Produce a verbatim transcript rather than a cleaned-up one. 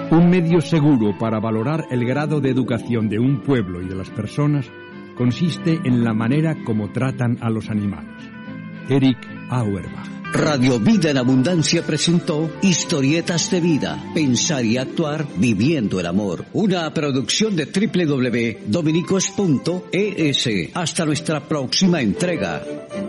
Un medio seguro para valorar el grado de educación de un pueblo y de las personas consiste en la manera como tratan a los animales. Erich Auerbach. Radio Vida en Abundancia presentó Historietas de Vida, pensar y actuar viviendo el amor. Una producción de doble u doble u doble u punto dominicos punto e s. Hasta nuestra próxima entrega.